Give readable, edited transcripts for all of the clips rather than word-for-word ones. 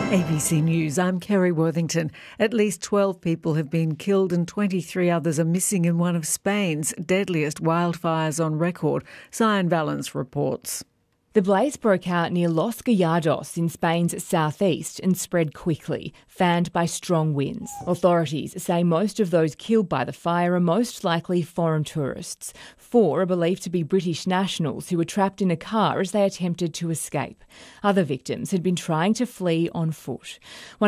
ABC News, I'm Kerry Worthington. At least 12 people have been killed and 23 others are missing in one of Spain's deadliest wildfires on record, Zion Valens reports. The blaze broke out near Los Gallardos in Spain's southeast and spread quickly, fanned by strong winds. Authorities say most of those killed by the fire are most likely foreign tourists. 4 are believed to be British nationals who were trapped in a car as they attempted to escape. Other victims had been trying to flee on foot.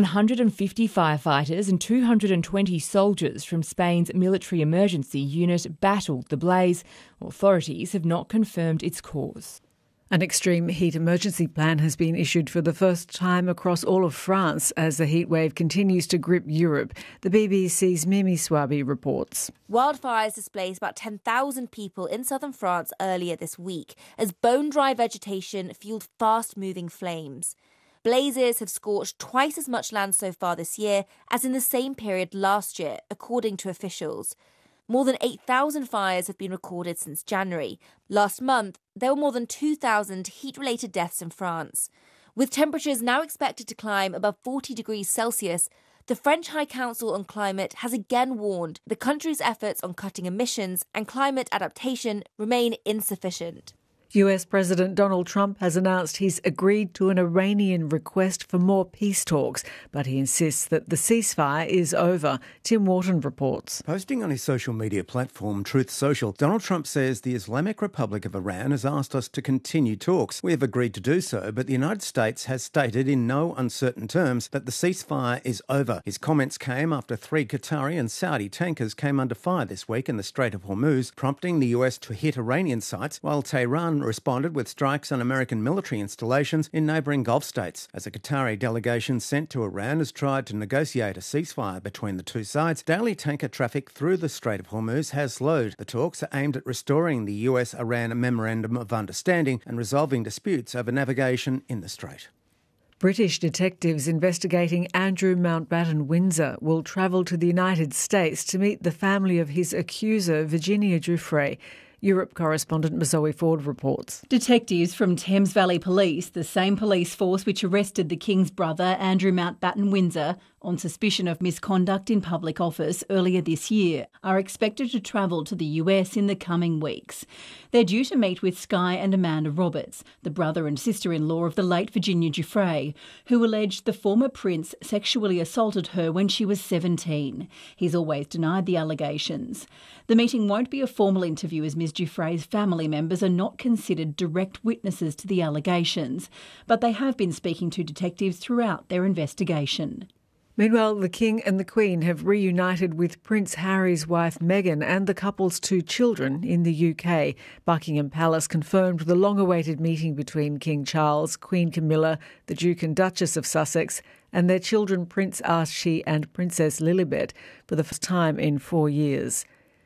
150 firefighters and 220 soldiers from Spain's military emergency unit battled the blaze. Authorities have not confirmed its cause. An extreme heat emergency plan has been issued for the first time across all of France as the heatwave continues to grip Europe. The BBC's Mimi Swaby reports. Wildfires displaced about 10,000 people in southern France earlier this week as bone-dry vegetation fueled fast-moving flames. Blazes have scorched twice as much land so far this year as in the same period last year, according to officials. More than 8,000 fires have been recorded since January. Last month, there were more than 2,000 heat-related deaths in France. With temperatures now expected to climb above 40 degrees Celsius, the French High Council on Climate has again warned the country's efforts on cutting emissions and climate adaptation remain insufficient. US President Donald Trump has announced he's agreed to an Iranian request for more peace talks, but he insists that the ceasefire is over. Tim Wharton reports. Posting on his social media platform, Truth Social, Donald Trump says the Islamic Republic of Iran has asked us to continue talks. We have agreed to do so, but the United States has stated in no uncertain terms that the ceasefire is over. His comments came after 3 Qatari and Saudi tankers came under fire this week in the Strait of Hormuz, prompting the US to hit Iranian sites, while Tehran responded with strikes on American military installations in neighbouring Gulf states. As a Qatari delegation sent to Iran has tried to negotiate a ceasefire between the two sides, daily tanker traffic through the Strait of Hormuz has slowed. The talks are aimed at restoring the US-Iran Memorandum of Understanding and resolving disputes over navigation in the strait. British detectives investigating Andrew Mountbatten Windsor will travel to the United States to meet the family of his accuser, Virginia Giuffre. Europe correspondent Zoe Ford reports. Detectives from Thames Valley Police, the same police force which arrested the King's brother Andrew Mountbatten Windsor on suspicion of misconduct in public office earlier this year, are expected to travel to the US in the coming weeks. They're due to meet with Sky and Amanda Roberts, the brother and sister-in-law of the late Virginia Giuffre, who alleged the former prince sexually assaulted her when she was 17. He's always denied the allegations. The meeting won't be a formal interview as Ms Giuffre's family members are not considered direct witnesses to the allegations, but they have been speaking to detectives throughout their investigation. Meanwhile, the King and the Queen have reunited with Prince Harry's wife Meghan and the couple's 2 children in the UK. Buckingham Palace confirmed the long-awaited meeting between King Charles, Queen Camilla, the Duke and Duchess of Sussex, and their children Prince Archie and Princess Lilibet for the first time in 4 years.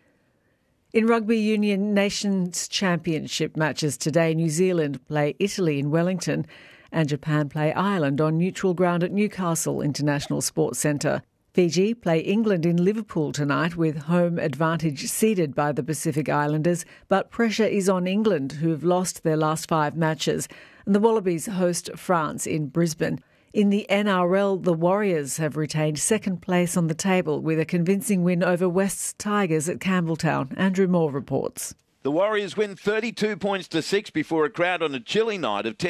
In Rugby Union Nations Championship matches today, New Zealand play Italy in Wellington and Japan play Ireland on neutral ground at Newcastle International Sports Centre. Fiji play England in Liverpool tonight with home advantage ceded by the Pacific Islanders, but pressure is on England, who have lost their last 5 matches, and the Wallabies host France in Brisbane. In the NRL, the Warriors have retained second place on the table with a convincing win over West's Tigers at Campbelltown. Andrew Moore reports. The Warriors win 32 points to 6 before a crowd on a chilly night of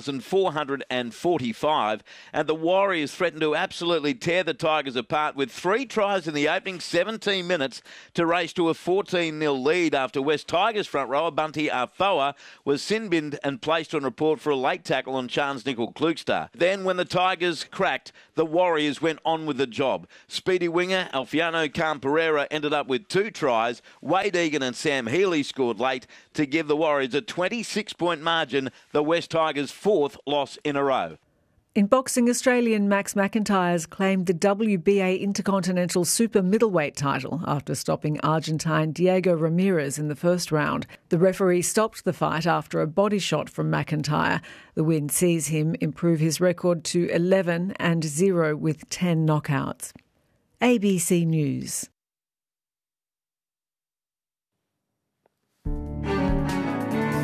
10,445, and the Warriors threatened to absolutely tear the Tigers apart with 3 tries in the opening 17 minutes to race to a 14-0 lead after West Tigers front rower Bunty Afoa was sin-binned and placed on report for a late tackle on Charnze Nicoll-Klugstad. Then, when the Tigers cracked, the Warriors went on with the job. Speedy winger Alfiano Khan-Pereira ended up with 2 tries. Wade Egan and Sam Healy scored late to give the Warriors a 26-point margin, the West Tigers' 4th loss in a row. In boxing, Australian Max McIntyre's claimed the WBA Intercontinental Super Middleweight title after stopping Argentine Diego Ramirez in the first round. The referee stopped the fight after a body shot from McIntyre. The win sees him improve his record to 11-0 with 10 knockouts. ABC News.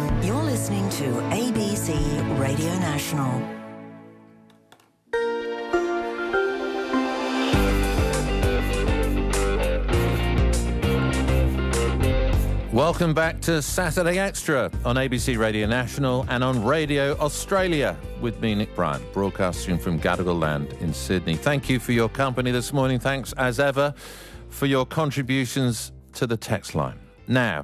Listening to ABC Radio National. Welcome back to Saturday Extra on ABC Radio National and on Radio Australia with me, Nick Bryant, broadcasting from Gadigal Land in Sydney. Thank you for your company this morning. Thanks, as ever, for your contributions to the text line. Now,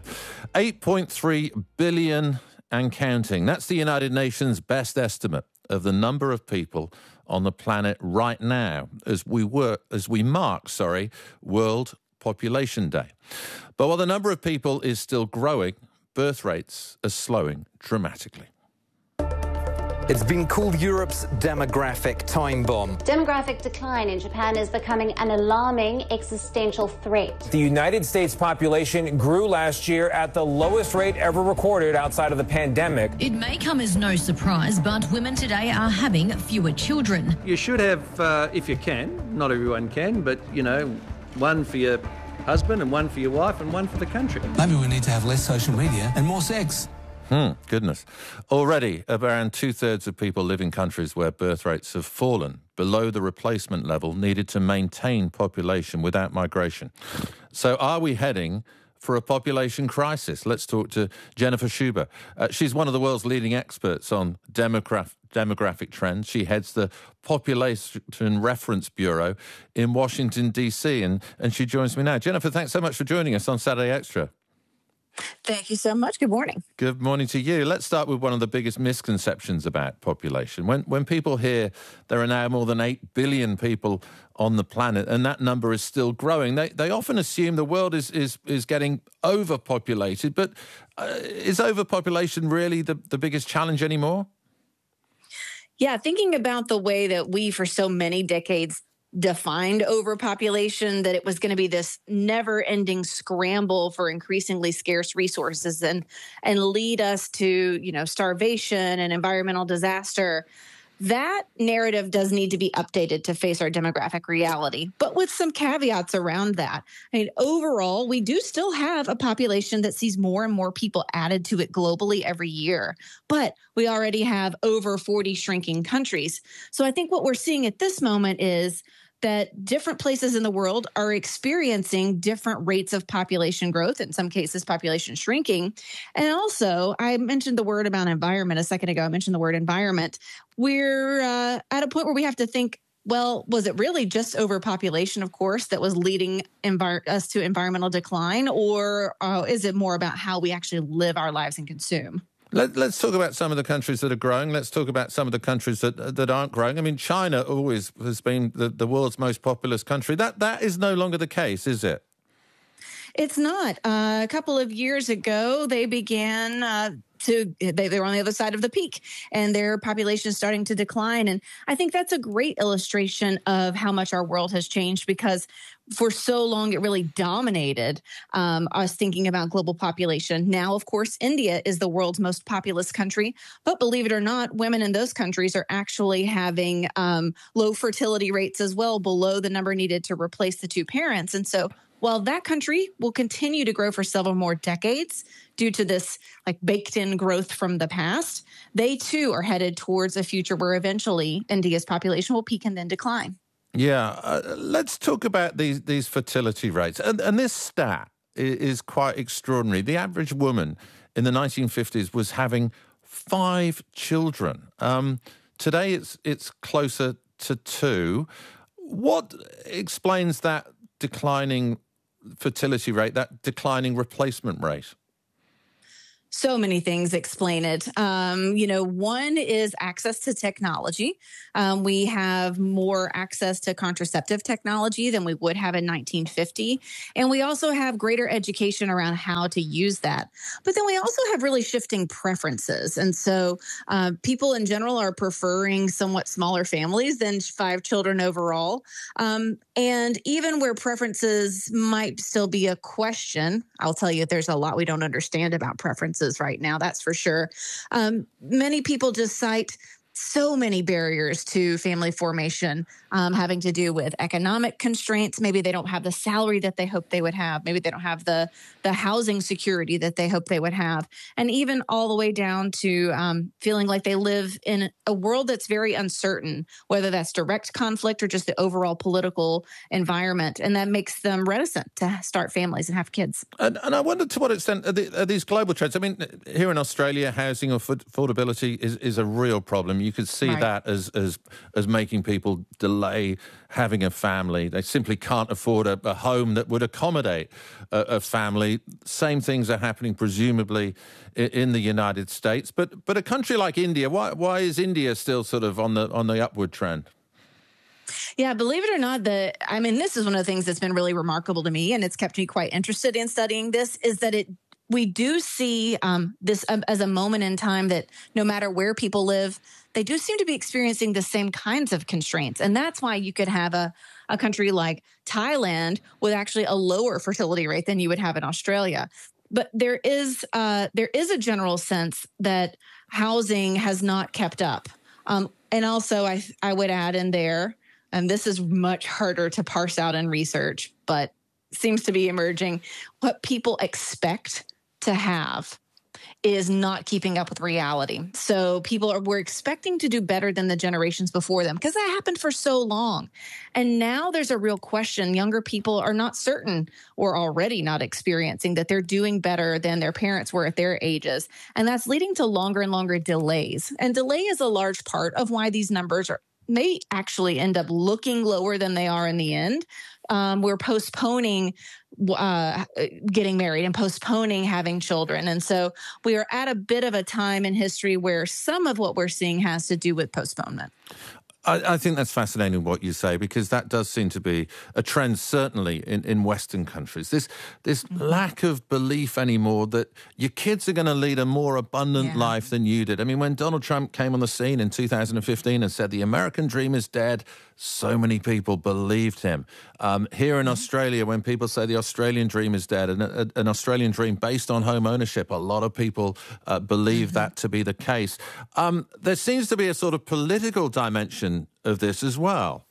8.3 billion and counting. That's the United Nations' best estimate of the number of people on the planet right now as we mark World Population Day. But while the number of people is still growing, birth rates are slowing dramatically. It's been called Europe's demographic time bomb. Demographic decline in Japan is becoming an alarming existential threat. The United States population grew last year at the lowest rate ever recorded outside of the pandemic. It may come as no surprise, but women today are having fewer children. You should have, if you can, not everyone can, but, one for your husband and one for your wife and one for the country. Maybe we need to have less social media and more sex. Goodness. Already, around two-thirds of people live in countries where birth rates have fallen below the replacement level needed to maintain population without migration. So are we heading for a population crisis? Let's talk to Jennifer Schuber. She's one of the world's leading experts on demographic trends. She heads the Population Reference Bureau in Washington, D.C., and she joins me now. Jennifer, thanks so much for joining us on Saturday Extra. Thank you so much. Good morning. Good morning to you. Let's start with one of the biggest misconceptions about population. When people hear there are now more than 8 billion people on the planet and that number is still growing, they often assume the world is getting overpopulated. But is overpopulation really the biggest challenge anymore? Yeah, thinking about the way that we for so many decades defined overpopulation, that it was going to be this never-ending scramble for increasingly scarce resources and lead us to, starvation and environmental disaster. That narrative does need to be updated to face our demographic reality, but with some caveats around that. I mean, overall, we do still have a population that sees more and more people added to it globally every year, but we already have over 40 shrinking countries. So I think what we're seeing at this moment is that different places in the world are experiencing different rates of population growth, in some cases population shrinking. And also, I mentioned the word about environment a second ago. I mentioned the word environment. We're at a point where we have to think, well, was it really just overpopulation, of course, that was leading us to environmental decline? Or is it more about how we actually live our lives and consume? Let's talk about some of the countries that are growing. Let's talk about some of the countries that aren't growing. I mean, China always has been the world's most populous country. That is no longer the case, is it? It's not. A couple of years ago, they began they were on the other side of the peak, and their population is starting to decline. And I think that's a great illustration of how much our world has changed, because for so long it really dominated us thinking about global population. Now, of course, India is the world's most populous country, but believe it or not, women in those countries are actually having low fertility rates as well, below the number needed to replace the two parents. And so while that country will continue to grow for several more decades due to this baked-in growth from the past, they too are headed towards a future where eventually India's population will peak and then decline. Yeah, let's talk about these fertility rates. And this stat is quite extraordinary. The average woman in the 1950s was having 5 children. Today it's closer to 2. What explains that declining fertility rate, that declining replacement rate? So many things explain it. One is access to technology. We have more access to contraceptive technology than we would have in 1950. And we also have greater education around how to use that. But then we also have really shifting preferences. And so people in general are preferring somewhat smaller families than 5 children overall. And even where preferences might still be a question, I'll tell you, there's a lot we don't understand about preferences right now, that's for sure. Many people just cite so many barriers to family formation, having to do with economic constraints. Maybe they don't have the salary that they hope they would have. Maybe they don't have the housing security that they hope they would have. And even all the way down to feeling like they live in a world that's very uncertain, whether that's direct conflict or just the overall political environment. And that makes them reticent to start families and have kids. And I wonder to what extent are these global trends? I mean, here in Australia, housing affordability is a real problem. You could see that as making people delay having a family. They simply can't afford a home that would accommodate a family. Same things are happening, presumably, in the United States. But a country like India, why is India still sort of on the upward trend? Yeah, believe it or not, this is one of the things that's been really remarkable to me, and it's kept me quite interested in studying this, is that we do see this as a moment in time that no matter where people live, they do seem to be experiencing the same kinds of constraints. And that's why you could have a country like Thailand with actually a lower fertility rate than you would have in Australia. But there is a general sense that housing has not kept up. And also, I would add in there, and this is much harder to parse out in research, but seems to be emerging, what people expect to have is not keeping up with reality. So we're expecting to do better than the generations before them because that happened for so long. And now there's a real question. Younger people are not certain or already not experiencing that they're doing better than their parents were at their ages. And that's leading to longer and longer delays. And delay is a large part of why these numbers may actually end up looking lower than they are in the end. We're postponing getting married and postponing having children. And so we are at a bit of a time in history where some of what we're seeing has to do with postponement. I think that's fascinating what you say, because that does seem to be a trend, certainly in Western countries. This lack of belief anymore that your kids are going to lead a more abundant life than you did. I mean, when Donald Trump came on the scene in 2015 and said the American dream is dead, so many people believed him. Here in Australia, when people say the Australian dream is dead, and an Australian dream based on home ownership, a lot of people believe that to be the case. There seems to be a sort of political dimension of this as well.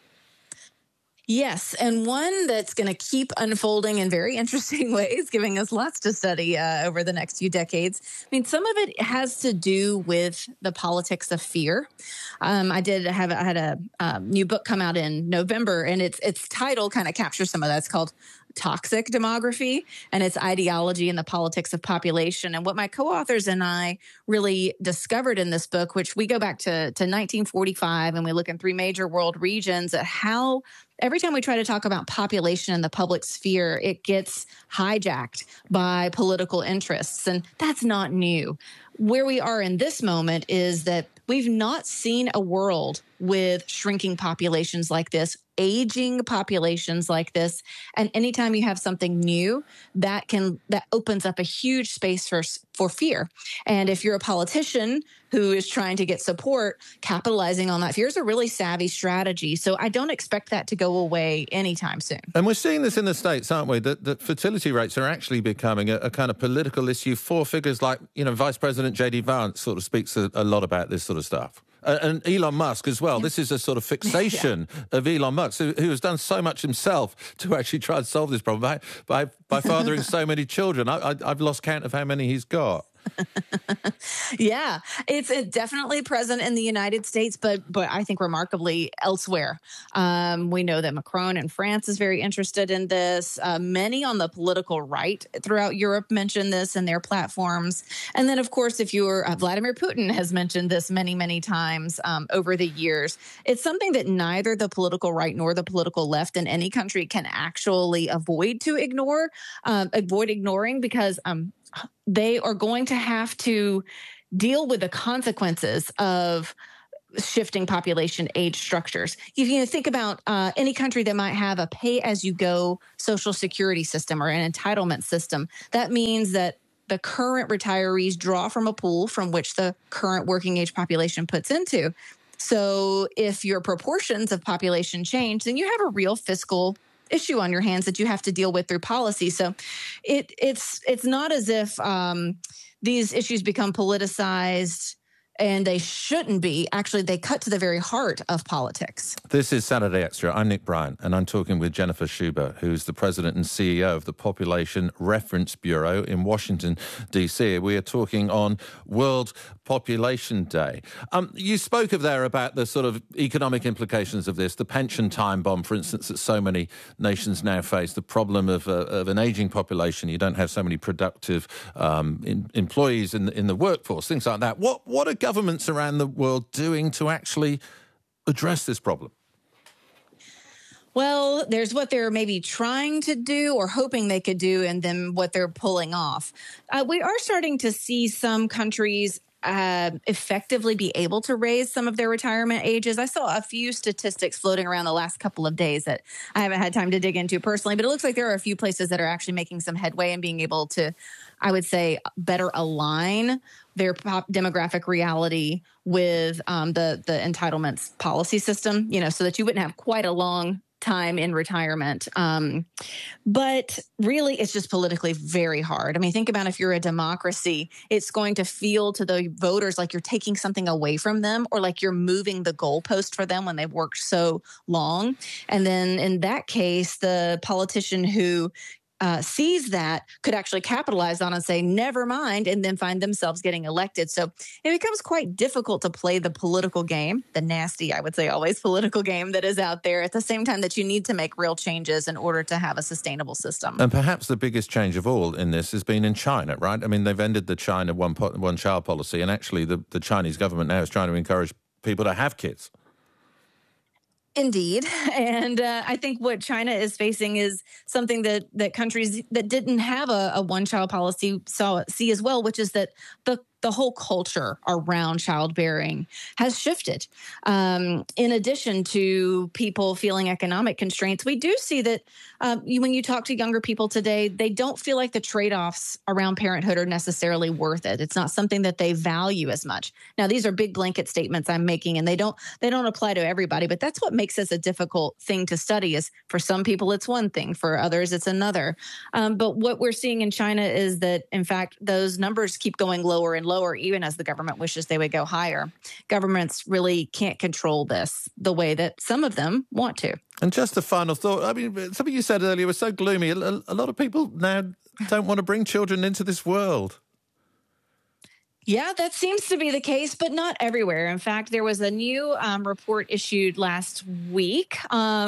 Yes, and one that's going to keep unfolding in very interesting ways, giving us lots to study over the next few decades. I mean, some of it has to do with the politics of fear. I had a new book come out in November, and its title kind of captures some of that. It's called Toxic Demography, and its ideology and the politics of population. And what my co-authors and I really discovered in this book, which we go back to 1945, and we look in 3 major world regions at how every time we try to talk about population in the public sphere, it gets hijacked by political interests. And that's not new. Where we are in this moment is that we've not seen a world with shrinking populations like this, aging populations like this. And anytime you have something new, that opens up a huge space for fear. And if you're a politician who is trying to get support, capitalizing on that fear is a really savvy strategy. So I don't expect that to go away anytime soon. And we're seeing this in the States, aren't we? That fertility rates are actually becoming a kind of political issue. 4 figures like, Vice President J.D. Vance sort of speaks a lot about this sort of stuff. And Elon Musk as well. This is a sort of fixation of Elon Musk, who has done so much himself to actually try and solve this problem by fathering so many children. I've lost count of how many he's got. Yeah, it's definitely present in the United States, but I think remarkably elsewhere. We know that Macron in France is very interested in this. Many on the political right throughout Europe mention this in their platforms. And then, of course, if you're Vladimir Putin has mentioned this many, many times over the years. It's something that neither the political right nor the political left in any country can actually avoid ignoring because they are going to have to deal with the consequences of shifting population age structures. If you think about any country that might have a pay-as-you-go social security system or an entitlement system, that means that the current retirees draw from a pool from which the current working age population puts into. So if your proportions of population change, then you have a real fiscal issue on your hands that you have to deal with through policy. So it's not as if these issues become politicized and they shouldn't be. Actually, they cut to the very heart of politics. This is Saturday Extra. I'm Nick Bryan, and I'm talking with Jennifer Schuber, who's the president and CEO of the Population Reference Bureau in Washington, D.C. We are talking on World Population Day. You spoke there about the sort of economic implications of this, the pension time bomb, for instance, that so many nations now face, the problem of an ageing population. You don't have so many productive employees in the workforce, things like that. What are governments around the world doing to actually address this problem? Well, there's what they're maybe trying to do or hoping they could do, and then what they're pulling off. We are starting to see some countries effectively be able to raise some of their retirement ages. I saw a few statistics floating around the last couple of days that I haven't had time to dig into personally, but it looks like there are a few places that are actually making some headway and being able to, I would say, better align their demographic reality with the entitlements policy system, so that you wouldn't have quite a long time in retirement. But really, it's just politically very hard. I mean, think about if you're a democracy, it's going to feel to the voters like you're taking something away from them, or like you're moving the goalpost for them when they've worked so long. And then in that case, the politician who sees that could actually capitalize on and say, never mind, and then find themselves getting elected. So it becomes quite difficult to play the political game, the nasty, I would say always political game that is out there, at the same time that you need to make real changes in order to have a sustainable system. And perhaps the biggest change of all in this has been in China, right? I mean, they've ended the China one-child policy, and actually the Chinese government now is trying to encourage people to have kids. Indeed. And I think what China is facing is something that countries that didn't have a one-child policy see as well, which is that the whole culture around childbearing has shifted. In addition to people feeling economic constraints, we do see that when you talk to younger people today, they don't feel like the trade-offs around parenthood are necessarily worth it. It's not something that they value as much. Now, these are big blanket statements I'm making, and they don't apply to everybody, but that's what makes this a difficult thing to study. Is for some people it's one thing, for others it's another. But what we're seeing in China is that, in fact, those numbers keep going lower and lower, even as the government wishes they would go higher. Governments really can't control this the way that some of them want to. And just a final thought. I mean, something you said earlier was so gloomy. A lot of people now don't want to bring children into this world. Yeah, that seems to be the case, but not everywhere. In fact, there was a new report issued last week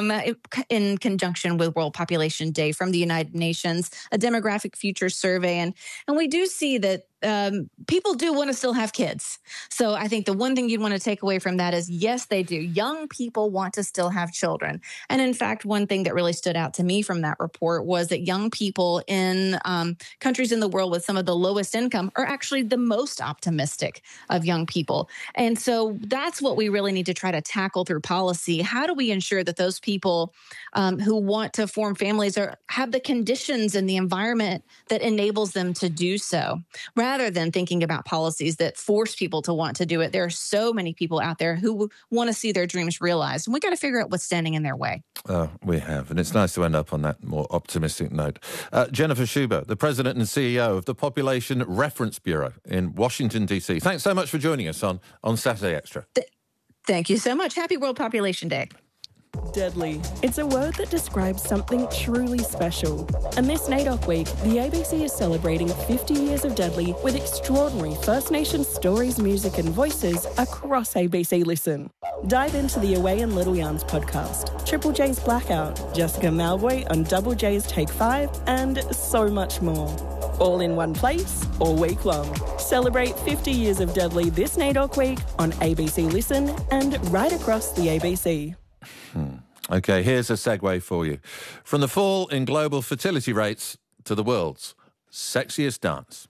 in conjunction with World Population Day from the United Nations, a demographic futures survey. And we do see that people do want to still have kids. So I think the one thing you'd want to take away from that is, yes, they do. Young people want to still have children. And in fact, one thing that really stood out to me from that report was that young people in countries in the world with some of the lowest income are actually the most optimistic of young people. And so that's what we really need to try to tackle through policy. How do we ensure that those people who want to form families have the conditions and the environment that enables them to do so, rather than thinking about policies that force people to want to do it? There are so many people out there who want to see their dreams realized, and we got to figure out what's standing in their way. Oh, we have, and it's nice to end up on that more optimistic note. Jennifer Schuber, the president and CEO of the Population Reference Bureau in Washington, D.C. Thanks so much for joining us on Saturday Extra. Thank you so much. Happy World Population Day. Deadly. It's a word that describes something truly special. And this NAIDOC week, the ABC is celebrating 50 years of Deadly with extraordinary First Nations stories, music and voices across ABC Listen. Dive into the Away and Little Yarns podcast, Triple J's Blackout, Jessica Malboy on Double J's Take 5, and so much more. All in one place, all week long. Celebrate 50 years of Deadly this NAIDOC week on ABC Listen and right across the ABC. OK, here's a segue for you. From the fall in global fertility rates to the world's sexiest dance.